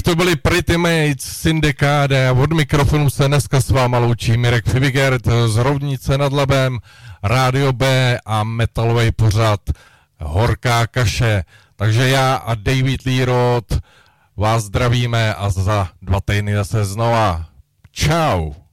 to byli Pretty Mates, Syndikáde a od mikrofonu se dneska s váma loučí Mirek Fibigert z Roudnice nad Labem, Rádio B a metalový pořad Horká kaše. Takže já a David Lee Roth vás zdravíme a za 2 týdny zase znova. Čau.